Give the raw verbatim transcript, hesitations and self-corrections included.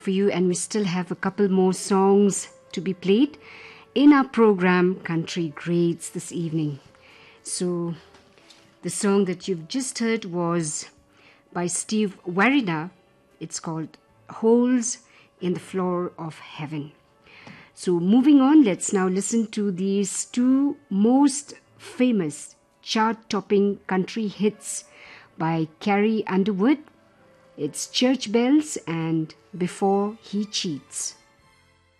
for you, and we still have a couple more songs to be played in our program Country Greats this evening. So the song that you've just heard was by Steve Wariner. It's called Holes in the Floor of Heaven. So moving on, let's now listen to these two most famous chart-topping country hits by Carrie Underwood. It's Church Bells and Before He Cheats.